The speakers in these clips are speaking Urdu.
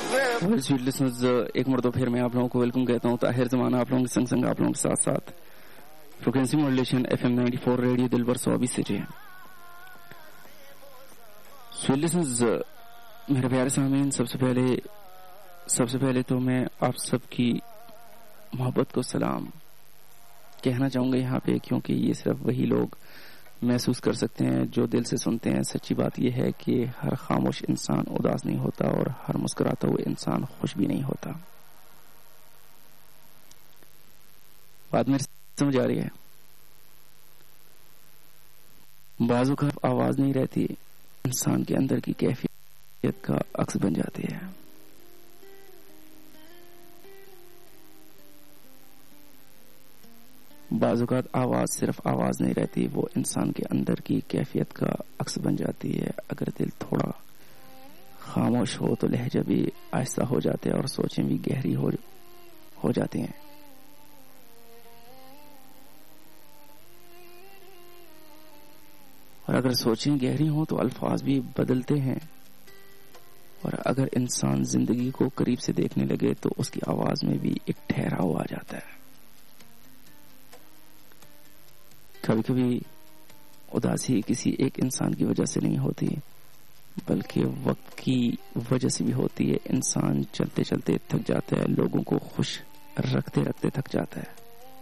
स्वीट लिसनर्स, एक मरतबा फिर मैं आप लोगों को वेलकम कहता हूँ। ताहिर ज़माना आप लोगों के संग आप लोगों के साथ साथ फ्रीक्वेंसी मॉड्यूलेशन FM 94 रेडियो दिलबर 120 से जी। स्वीट लिसनर्स, मेरे प्यारे सामीन, सबसे पहले तो मैं आप सबकी मोहब्बत को सलाम कहना चाहूँगा यहाँ पे, क्योंकि ये सिर्फ वही लोग महसूस कर सकते हैं जो दिल से सुनते हैं। सच्ची बात यह है कि हर खामोश इंसान उदास नहीं होता और हर मुस्कुराता हुआ इंसान खुश भी नहीं होता। बात मेरी समझ आ रही है? बाजू का आवाज नहीं रहती, इंसान के अंदर की कैफियत का अक्स बन जाती है। बाज़-औक़ात आवाज सिर्फ आवाज नहीं रहती, वो इंसान के अंदर की कैफियत का अक्स बन जाती है। अगर दिल थोड़ा खामोश हो तो लहजा भी आहिस्ता हो जाते हैं और सोचें भी गहरी हो जाती हैं। और अगर सोचें गहरी हो तो अल्फाज भी बदलते हैं। और अगर इंसान जिंदगी को करीब से देखने लगे तो उसकी आवाज में भी एक ठहराव आ जाता है। कभी कभी उदासी किसी एक इंसान की वजह से नहीं होती, बल्कि वक्त की वजह से भी होती है। इंसान चलते चलते थक जाता है, लोगों को खुश रखते रखते थक जाता है।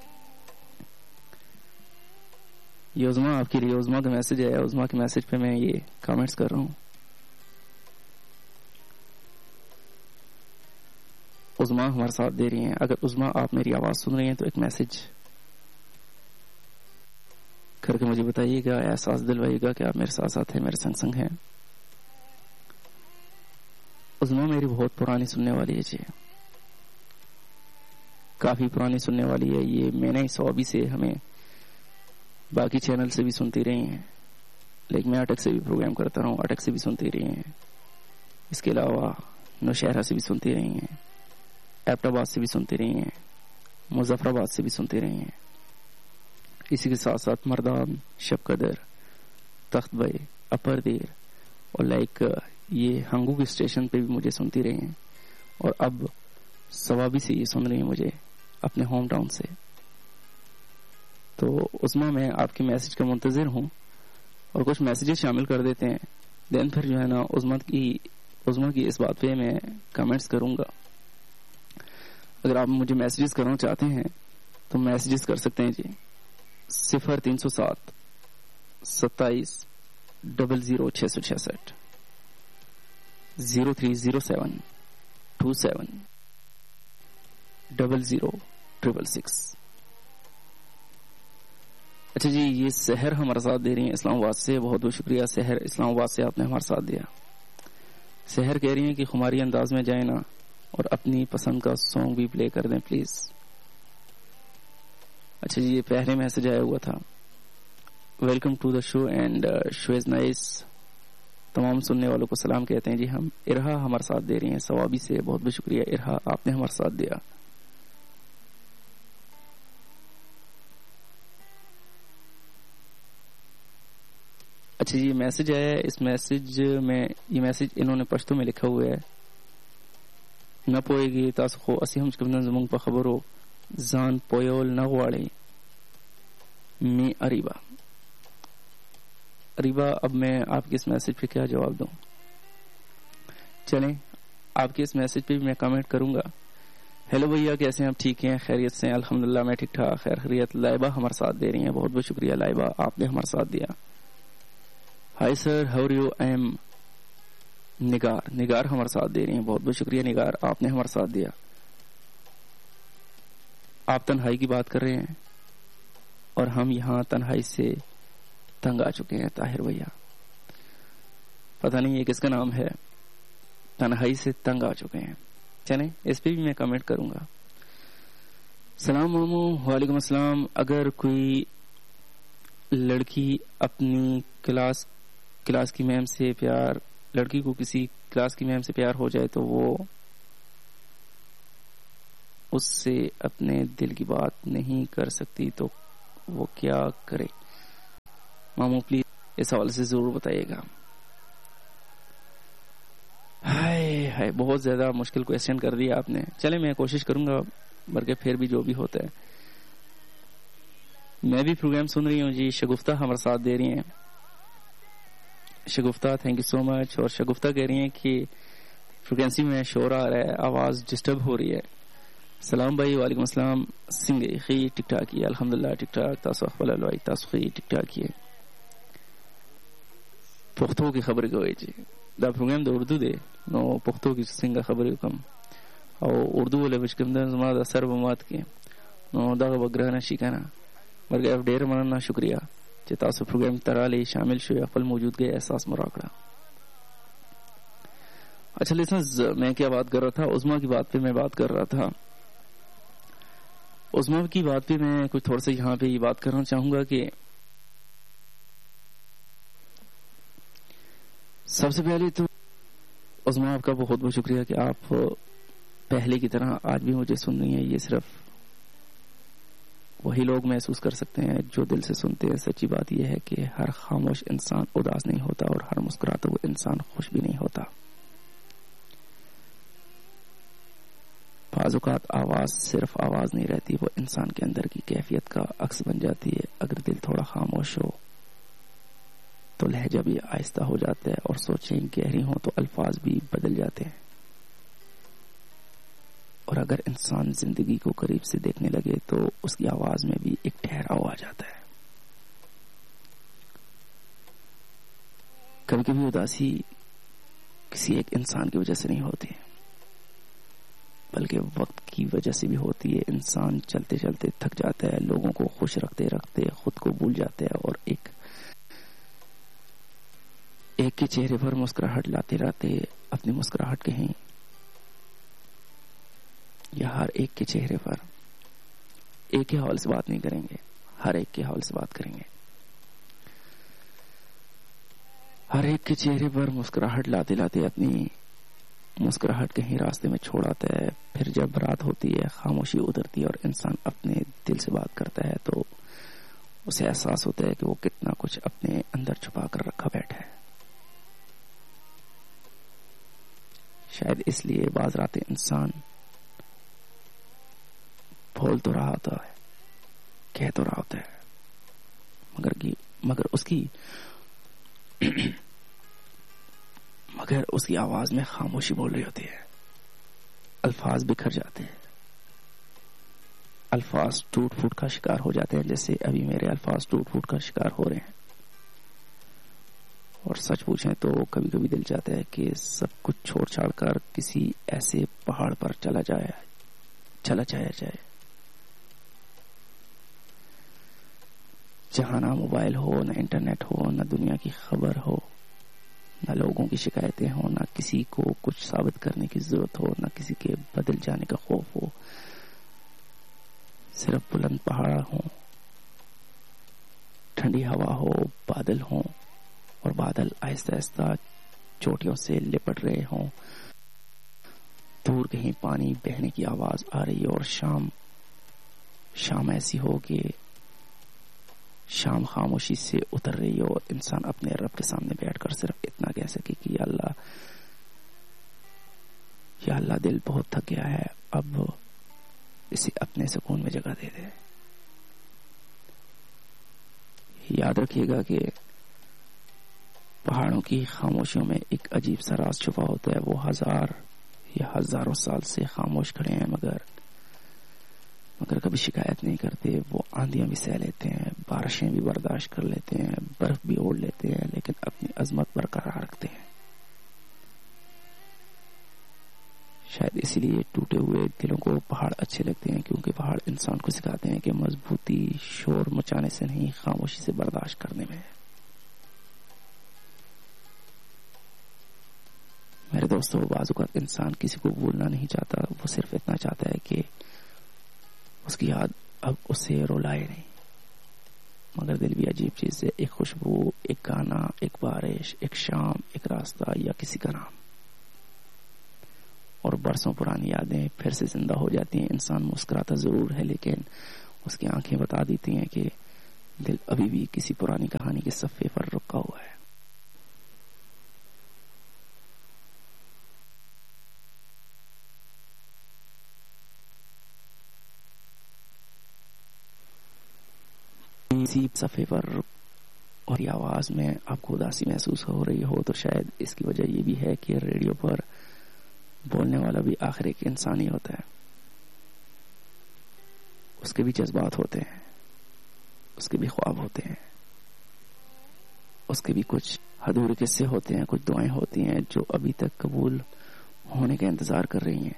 ये उज़मा, आपके लिए उज़मा का मैसेज आया। उज़मा के मैसेज पे मैं ये कमेंट्स कर रहा हूँ। उज़मा हमारे साथ दे रही हैं। अगर उज़मा आप मेरी आवाज सुन रही हैं तो एक मैसेज करके मुझे बताइएगा, एहसास दिलवाइएगा कि आप मेरे साथ साथ हैं, मेरे संग संग हैं। उज़मा मेरी बहुत पुरानी सुनने वाली है जी, काफी पुरानी सुनने वाली है। ये मैंने 120 से हमें बाकी चैनल से भी सुनती रही हैं, लेकिन मैं अटक से भी प्रोग्राम करता रहा हूँ, अटक से भी सुनती रही हैं। इसके अलावा नौशहरा से भी सुनती रही हैं, एबटाबाद से भी सुनती रही हैं, मुजफ्फराबाद से भी सुनती रही हैं। इसी के साथ साथ मर्दान, शबकदर, तख्तबई, अपर देर और ये हंगू के स्टेशन पे भी मुझे सुनती रही हैं। और अब सवाबी से ये सुन रही हैं मुझे अपने होम टाउन से। तो उस्मा, मैं आपके मैसेज का मुंतजिर हूँ और कुछ मैसेजेस शामिल कर देते हैं। देन फिर जो है ना उस्मा की इस बात पे मैं कमेंट्स करूंगा। अगर आप मुझे मैसेजेस करना चाहते हैं तो मैसेजेस कर सकते हैं जी। 0307 27 00 666 0307 27 00 666। अच्छा जी, ये सहर हमारा साथ दे रही हैं इस्लामाबाद से। बहुत बहुत शुक्रिया सहर, इस्लामाबाद से आपने हमारा साथ दिया। सहर कह रही हैं कि खुमारी अंदाज में जाए ना और अपनी पसंद का सॉन्ग भी प्ले कर दें प्लीज। अच्छा जी, ये पहले मैसेज आया हुआ था, welcome to the show and show is nice. तमाम सुनने वालों को सलाम कहते हैं जी हम। इरहा हमारे साथ दे रही हैं सवाबी से। बहुत बहुत शुक्रिया इरहा, आपने हमारे साथ दिया। अच्छा जी, मैसेज आया है। इस मैसेज में ये मैसेज इन्होंने पश्तो में लिखा हुआ है, न पोएगी तासखो असी हम जमुंग पर खबर हो जान पोयोल न वाड़े मी अरीबा। अरीबा, अब मैं आपके इस मैसेज पे क्या जवाब दूं? चलें, आपके इस मैसेज पे भी मैं कमेंट करूंगा। हेलो भैया, कैसे हैं आप? ठीक हैं, खैरियत से? अल्हम्दुलिल्लाह मैं ठीक ठाक, खैर खैरियत। लाइबा हमारे साथ दे रही हैं, बहुत बहुत शुक्रिया लाइबा, आपने हमारे साथ दिया। Hi sir, how are you? I am निगार हमारे साथ दे रही हैं, बहुत बहुत शुक्रिया निगार, आपने हमारे साथ दिया। आप तन्हाई की बात कर रहे हैं और हम यहाँ तन्हाई से तंग आ चुके हैं ताहिर भैया। पता नहीं ये किसका नाम है, तन्हाई से तंग आ चुके हैं। चलें, इस पे भी मैं कमेंट करूंगा। सलाम मामू। वालेकुम अस्सलाम। अगर कोई लड़की अपनी क्लास की मैम से प्यार, लड़की को किसी क्लास की मैम से प्यार हो जाए तो वो उससे अपने दिल की बात नहीं कर सकती तो वो क्या करे? मामू प्लीज इस हवाले से जरूर बताइएगा। हाय ہائے بہت زیادہ مشکل کویسچن کر دیا آپ نے. چلے میں کوشش کروں گا بلکہ پھر بھی جو بھی ہوتا ہے. میں بھی پروگرام سن رہی ہوں جی. شگفتہ ہمارے ساتھ دے رہی ہیں. شگفتہ تھینک یو سو مچ. اور شگفتہ کہہ رہی ہیں کہ فریکوینسی میں شور آ رہا ہے, آواز ڈسٹرب ہو رہی ہے. سلام بھائی. وعلیکم السلام. سنگے خی ٹک ٹاک کی الحمدللہ ٹک ٹاک تاسو خپل لوي تاسو خی ټیک ټاک کی پښتو کی خبرې کوي چې دا پروګرام د اردو دی نو پښتو کې څنګه خبرې وکم او اردو ولې بچکم د زما د سر بمات کې نو دا وګرانه شي کنه. مرګ ډېر مننه شکریا چې تاسو پروګرام تراله شامل شوي خپل موجودګي احساس مراکړه. اچھا لسنز میں کیا بات کر رہا تھا, عظما کی بات پہ میں بات کر رہا تھا. عظما کی بات پہ میں کچھ تھوڑا سا یہاں پہ یہ بات کرنا چاہوں گا کہ سب سے پہلے تو عظما آپ کا بہت بہت شکریہ کہ آپ پہلے کی طرح آج بھی مجھے سن رہی ہیں. یہ صرف وہی لوگ محسوس کر سکتے ہیں جو دل سے سنتے ہیں. سچی بات یہ ہے کہ ہر خاموش انسان اداس نہیں ہوتا اور ہر مسکراتا ہوا انسان خوش بھی نہیں ہوتا. بعض اوقات آواز صرف آواز نہیں رہتی, وہ انسان کے اندر کی کیفیت کا عکس بن جاتی ہے. اگر دل تھوڑا خاموش ہو تو لہجہ بھی آہستہ ہو جاتا ہے اور سوچیں گہری ہوں تو الفاظ بھی بدل جاتے ہیں. اور اگر انسان زندگی کو قریب سے دیکھنے لگے تو اس کی آواز میں بھی ایک ٹھہراؤ آ جاتا ہے. کبھی کبھی اداسی کسی ایک انسان کی وجہ سے نہیں ہوتی بلکہ وقت کی وجہ سے بھی ہوتی ہے. انسان چلتے چلتے تھک جاتا ہے, لوگوں کو خوش رکھتے رکھتے خود کو بھول جاتا ہے اور ایک کے چہرے پر مسکراہٹ لاتے لاتے اپنی مسکراہٹ کہیں یا ہر ایک کے چہرے پر ایک کے حوالے سے بات نہیں کریں گے, ہر ایک کے حوالے سے بات کریں گے. ہر ایک کے چہرے پر مسکراہٹ لاتے لاتے اپنی مسکراہٹ کہیں راستے میں چھوڑ آتا ہے. پھر جب رات ہوتی ہے, خاموشی اترتی ہے اور انسان اپنے دل سے بات کرتا ہے تو اسے احساس ہوتا ہے کہ وہ کتنا کچھ اپنے اندر چھپا کر رکھا بیٹھا ہے. شاید اس لیے بعض راتیں انسان بول تو رہا ہوتا ہے, کہہ تو رہا ہوتا ہے, مگر اس کی آواز میں خاموشی بول رہی ہوتی ہے. الفاظ بکھر جاتے ہیں, الفاظ ٹوٹ پھوٹ کا شکار ہو جاتے ہیں, جیسے ابھی میرے الفاظ ٹوٹ پھوٹ کا شکار ہو رہے ہیں. اور سچ پوچھیں تو کبھی کبھی دل چاہتا ہے کہ سب کچھ چھوڑ چھاڑ کر کسی ایسے پہاڑ پر چلا جایا جائے جہاں نہ موبائل ہو, نہ انٹرنیٹ ہو, نہ دنیا کی خبر ہو, نہ لوگوں کی شکایتیں ہوں, نہ کسی کو کچھ ثابت کرنے کی ضرورت ہو, نہ کسی کے بدل جانے کا خوف ہو. صرف بلند پہاڑ ہوں, ٹھنڈی ہوا ہو, بادل ہوں اور بادل آہستہ آہستہ چوٹیوں سے لپٹ رہے ہوں. دور کہیں پانی بہنے کی آواز آ رہی ہے اور شام ایسی ہو کہ شام خاموشی سے اتر رہی ہو اور انسان اپنے رب کے سامنے بیٹھ کر صرف اتنا کہہ سکے کہ یا اللہ دل بہت تھک گیا ہے, اب اسے اپنے سکون میں جگہ دے دے. یاد رکھیے گا کہ پہاڑوں کی خاموشیوں میں ایک عجیب سا راز چھپا ہوتا ہے. وہ ہزاروں سال سے خاموش کھڑے ہیں مگر کبھی شکایت نہیں کرتے. وہ آندھیاں بھی سہ لیتے ہیں, بارشیں بھی برداشت کر لیتے ہیں, برف بھی اوڑھ لیتے ہیں, لیکن اپنی عظمت برقرار رکھتے ہیں. شاید اسی لیے ٹوٹے ہوئے دلوں کو پہاڑ اچھے لگتے ہیں, کیونکہ پہاڑ انسان کو سکھاتے ہیں کہ مضبوطی شور مچانے سے نہیں, خاموشی سے برداشت کرنے میں ہے. میرے دوستوں, بعض اوقات انسان کسی کو بھولنا نہیں چاہتا, وہ صرف اتنا چاہتا ہے کہ اس کی یاد اب اسے رولائے نہیں. مگر دل بھی عجیب چیز ہے, ایک خوشبو, ایک گانا, ایک بارش, ایک شام, ایک راستہ یا کسی کا نام, اور برسوں پرانی یادیں پھر سے زندہ ہو جاتی ہیں. انسان مسکراتا ضرور ہے لیکن اس کی آنکھیں بتا دیتی ہیں کہ دل ابھی بھی کسی پرانی کہانی کے صفحے پر رکا ہوا ہے. اسی صفحے پر اور یہ آواز میں آپ کو اداسی محسوس ہو رہی ہو تو شاید اس کی وجہ یہ بھی ہے کہ ریڈیو پر بولنے والا بھی آخر ایک انسان ہی ہوتا ہے. اس کے بھی جذبات ہوتے ہیں, اس کے بھی خواب ہوتے ہیں, اس کے بھی کچھ ادھورے قصے ہوتے ہیں, کچھ دعائیں ہوتی ہیں جو ابھی تک قبول ہونے کا انتظار کر رہی ہیں.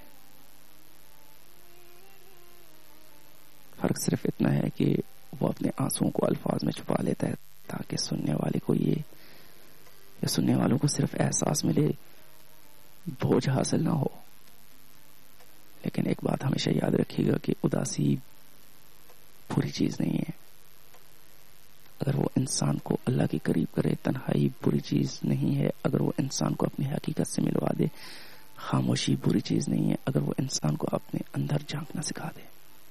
فرق صرف اتنا ہے کہ وہ اپنے آنسوؤں کو الفاظ میں چھپا لیتا ہے تاکہ سننے والے کو یا سننے والوں کو صرف احساس ملے, بوجھ حاصل نہ ہو. لیکن ایک بات ہمیشہ یاد رکھیے گا کہ اداسی بری چیز نہیں ہے. اگر وہ انسان کو اللہ کے قریب کرے, تنہائی بری چیز نہیں ہے. اگر وہ انسان کو اپنی حقیقت سے ملوا دے, خاموشی بری چیز نہیں ہے. اگر وہ انسان کو اپنے اندر جھانکنا سکھا دے.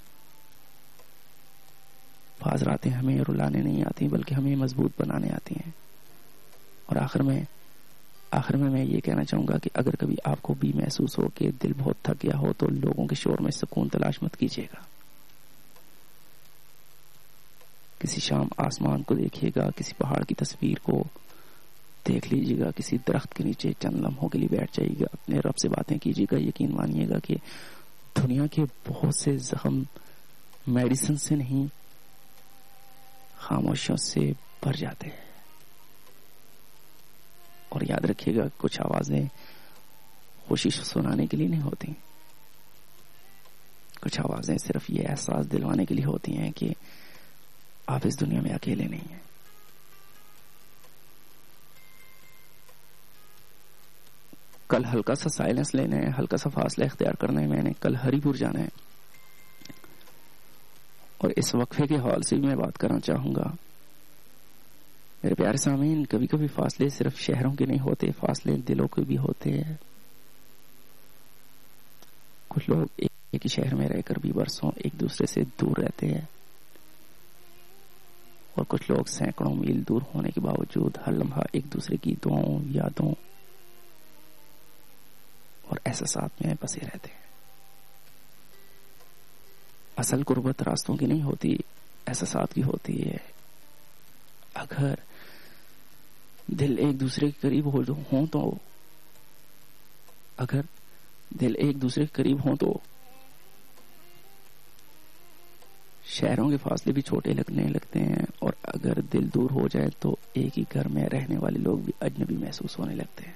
بعض راتیں ہمیں رلانے نہیں آتی بلکہ ہمیں مضبوط بنانے آتی ہیں. اور آخر میں میں یہ کہنا چاہوں گا کہ اگر کبھی آپ کو بھی محسوس ہو کہ دل بہت تھک گیا ہو تو لوگوں کے شور میں سکون تلاش مت کیجیے گا. کسی شام آسمان کو دیکھیے گا, کسی پہاڑ کی تصویر کو دیکھ لیجیے گا, کسی درخت کے نیچے چند لمحوں کے لیے بیٹھ جائیے گا, اپنے رب سے باتیں کیجیے گا. یقین مانیے گا کہ دنیا کے بہت سے زخم میڈیسن سے نہیں, خاموشیوں سے بھر جاتے ہیں. اور یاد رکھیے گا کچھ آوازیں خوشی سنانے کے لیے نہیں ہوتی, کچھ آوازیں صرف یہ احساس دلوانے کے لیے ہوتی ہیں کہ آپ اس دنیا میں اکیلے نہیں ہیں. کل ہلکا سا سائلنس لینا ہے, ہلکا سا فاصلہ اختیار کرنا ہے. میں نے کل ہری پور جانا ہے اور اس وقفے کے حوالے سے بھی میں بات کرنا چاہوں گا. میرے پیارے سامعین, کبھی کبھی فاصلے صرف شہروں کے نہیں ہوتے, فاصلے دلوں کے بھی ہوتے ہیں. کچھ لوگ ایک ہی شہر میں رہ کر بھی برسوں ایک دوسرے سے دور رہتے ہیں, اور کچھ لوگ سینکڑوں میل دور ہونے کے باوجود ہر لمحہ ایک دوسرے کی دعاؤں, یادوں اور احساسات میں بسے رہتے ہیں. اصل قربت راستوں کی نہیں ہوتی, احساسات کی ہوتی ہے. اگر دل ایک دوسرے کے قریب ہوں تو شہروں کے فاصلے بھی چھوٹے لگنے لگتے ہیں, اور اگر دل دور ہو جائے تو ایک ہی گھر میں رہنے والے لوگ بھی اجنبی محسوس ہونے لگتے ہیں.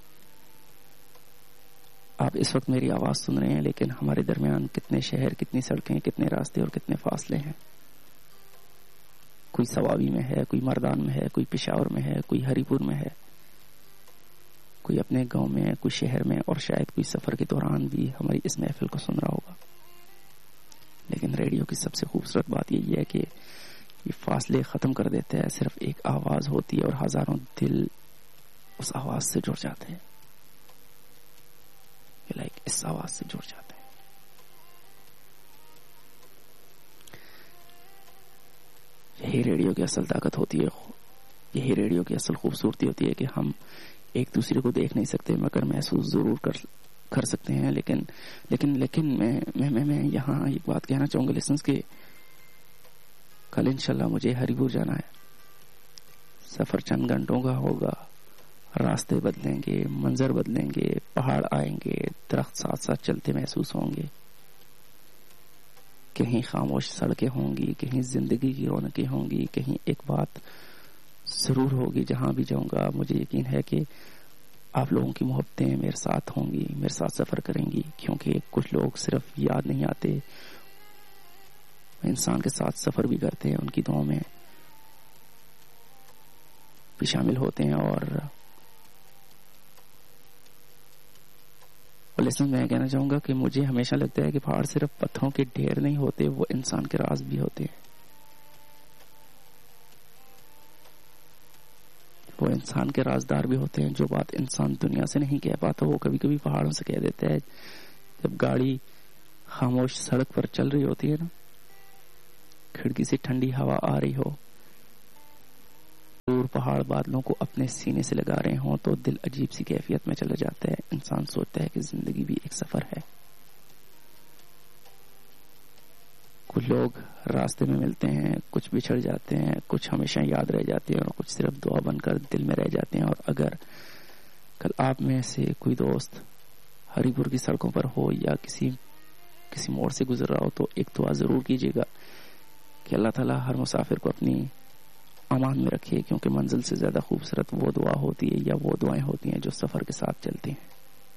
آپ اس وقت میری آواز سن رہے ہیں, لیکن ہمارے درمیان کتنے شہر, کتنی سڑکیں, کتنے راستے اور کتنے فاصلے ہیں. کوئی سوابی میں ہے, کوئی مردان میں ہے, کوئی پشاور میں ہے, کوئی ہری پور میں ہے, کوئی اپنے گاؤں میں, کوئی شہر میں, اور شاید کوئی سفر کے دوران بھی ہماری اس محفل کو سن رہا ہوگا. لیکن ریڈیو کی سب سے خوبصورت بات یہی ہے کہ یہ فاصلے ختم کر دیتا ہے. صرف ایک آواز ہوتی ہے اور ہزاروں دل اس آواز سے جڑ جاتے ہیں. اس آواز سے جڑ جاتے ہیں. یہی ریڈیو کی اصل طاقت ہوتی ہے, یہی ریڈیو کی اصل خوبصورتی ہوتی ہے کہ ہم ایک دوسرے کو دیکھ نہیں سکتے مگر محسوس ضرور کر سکتے ہیں. لیکن میں یہاں ایک بات کہنا چاہوں گا لسنس کہ کل انشاءاللہ مجھے ہری پور جانا ہے. سفر چند گھنٹوں کا ہوگا, راستے بدلیں گے, منظر بدلیں گے, پہاڑ آئیں گے, درخت ساتھ ساتھ چلتے محسوس ہوں گے, کہیں خاموش سڑکیں ہوں گی, کہیں زندگی کی رونقیں ہوں گی, کہیں ایک بات ضرور ہوگی. جہاں بھی جاؤں گا مجھے یقین ہے کہ آپ لوگوں کی محبتیں میرے ساتھ ہوں گی, میرے ساتھ سفر کریں گی. کیونکہ کچھ لوگ صرف یاد نہیں آتے, انسان کے ساتھ سفر بھی کرتے ہیں, ان کی دعاؤں میں بھی شامل ہوتے ہیں. اور لیسن میں کہنا چاہوں گا کہ مجھے ہمیشہ لگتا ہے کہ پہاڑ صرف پتھروں کے ڈھیر نہیں ہوتے, وہ انسان کے راز بھی ہوتے ہیں. وہ انسان کے رازدار بھی ہوتے ہیں. جو بات انسان دنیا سے نہیں کہہ پاتا وہ کبھی کبھی پہاڑوں سے کہہ دیتا ہے. جب گاڑی خاموش سڑک پر چل رہی ہوتی ہے نا, کھڑکی سے ٹھنڈی ہوا آ رہی ہو, دور پہاڑ بادلوں کو اپنے سینے سے لگا رہے ہوں, تو دل عجیب سی کیفیت میں چلا جاتا ہے. انسان سوچتا ہے کہ زندگی بھی ایک سفر ہے. کچھ لوگ راستے میں ملتے ہیں، کچھ بچھڑ جاتے ہیں، کچھ ہمیشہ یاد رہ جاتے ہیں اور کچھ صرف دعا بن کر دل میں رہ جاتے ہیں. اور اگر کل آپ میں سے کوئی دوست ہری پور کی سڑکوں پر ہو یا کسی موڑ سے گزر رہا ہو تو ایک دعا ضرور کیجیے گا کہ اللہ تعالیٰ ہر مسافر کو اپنی امان میں رکھے، کیونکہ منزل سے زیادہ خوبصورت وہ دعا ہوتی ہے یا وہ دعائیں ہوتی ہیں جو سفر کے ساتھ چلتی ہیں.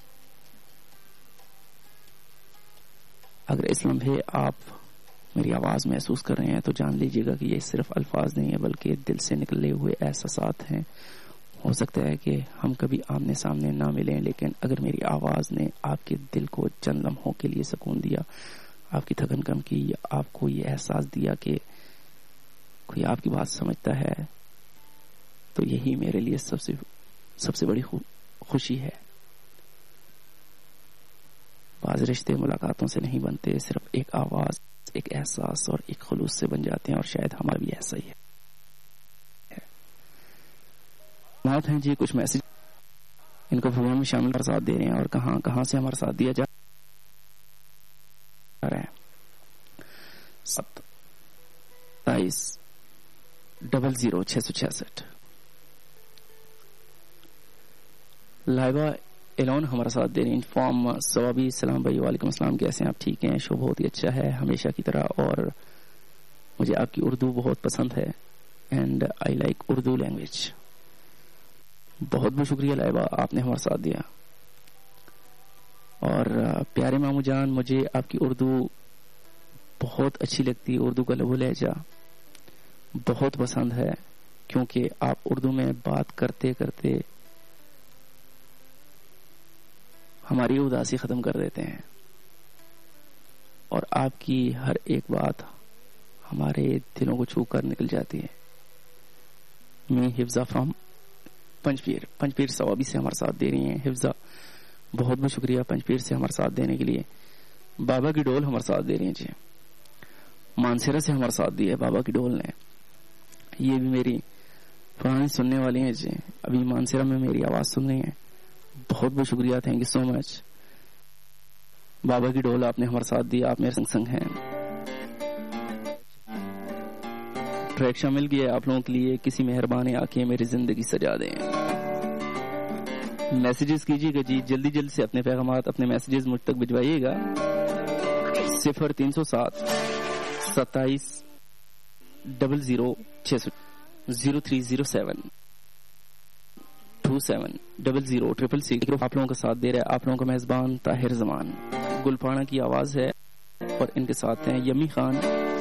اگر اس لمحے آپ میری آواز محسوس کر رہے ہیں تو جان لیجیے گا کہ یہ صرف الفاظ نہیں ہیں بلکہ دل سے نکلے ہوئے احساسات ہیں. ہو سکتا ہے کہ ہم کبھی آمنے سامنے نہ ملیں، لیکن اگر میری آواز نے آپ کے دل کو چند لمحوں کے لیے سکون دیا، آپ کی تھکن کم کی، یا آپ کو یہ احساس دیا کہ کوئی آپ کی بات سمجھتا ہے، تو یہی میرے لیے سب سے بڑی خوشی ہے. بعض رشتے ملاقاتوں سے نہیں بنتے، صرف ایک آواز، ایک احساس اور ایک خلوص سے بن جاتے ہیں، اور شاید ہمارا بھی ایسا ہی ہے. بات ہیں جی کچھ میسج ان کو پروگرام میں شامل کر ساتھ دے رہے ہیں اور کہاں سے ہمارا ساتھ دیا جا رہا ہے. 27000666 لائبہ ایلون ہمارا ساتھ دے رہی ہیں. فارم ثوابی السلام بھائی، وعلیکم السلام، کیسے ہیں آپ؟ ٹھیک ہیں، شو بہت ہی اچھا ہے ہمیشہ کی طرح، اور مجھے آپ کی اردو بہت پسند ہے، and I like Urdu language. بہت بہت شکریہ لائبہ، آپ نے ہمارا ساتھ دیا. اور پیارے مامو جان، مجھے آپ کی اردو بہت اچھی لگتی ہے، اردو کا لب و لہجہ بہت پسند ہے، کیونکہ آپ اردو میں بات کرتے کرتے ہماری اداسی ختم کر دیتے ہیں، اور آپ کی ہر ایک بات ہمارے دلوں کو چھو کر نکل جاتی ہے. میں حفظہ فرام پنجپیر ثوابی سے ہمارے ساتھ دے رہی ہیں. حفظہ بہت بہت شکریہ پنجپیر سے ہمارے ساتھ دینے کے لیے. بابا کی ڈول ہمارے ساتھ دے رہی ہیں جی. مانسیرا سے ہمارے ساتھ دیا ہے بابا کی ڈول نے. یہ بھی میری پرانی سننے والی ہیں جی، ابھی مانسیرا میں میری آواز سن رہی ہیں. بہت بہت شکریہ، تھینک یو سو مچ. بابا کی ڈول آپ نے ہمارے ساتھ دیا، آپ میرے سنگ ہیں. ٹریک شامل کیا آپ لوگوں کے لیے، کسی مہربانی آ کے میری زندگی سجا دیں. میسیجز کیجیے گا جی، جلدی سے اپنے پیغامات، اپنے میسیجز مجھ تک بھجوائیے گا. 0307 27 00 0307 27 00 666. آپ لوگوں کا ساتھ دے رہا ہے آپ لوگوں کا میزبان طاہر زمان. گلپانا کی آواز ہے اور ان کے ساتھ ہیں یمی خان